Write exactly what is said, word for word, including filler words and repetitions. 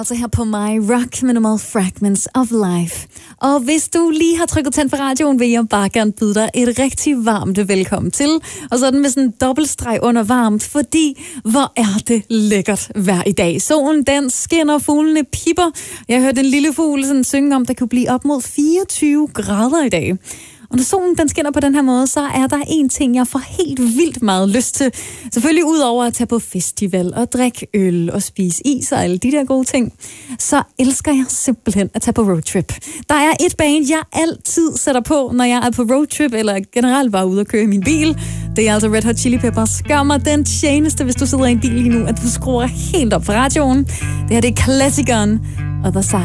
Altså her på My Rock med nummeret Fragments of Life. Og hvis du lige har trykket tænd for radioen, vil jeg bare gerne byde dig et rigtig varmt velkommen til. Og sådan med sådan en dobbeltstreg under varmt, fordi hvor er det lækkert vejr i dag. Solen den skinner, fuglene pipper. Jeg hørte en lille fugl sådan synge om, der kunne blive op mod fireogtyve grader i dag. Og når solen den skinner på den her måde, så er der en ting, jeg får helt vildt meget lyst til. Selvfølgelig ud over at tage på festival og drikke øl og spise is og alle de der gode ting, så elsker jeg simpelthen at tage på roadtrip. Der er et band, jeg altid sætter på, når jeg er på roadtrip, eller generelt bare ude og køre i min bil. Det er altså Red Hot Chili Peppers. Gør mig den tjeneste, hvis du sidder i en bil lige nu, at du skruer helt op for radioen. Det her det er klassikeren Other Side.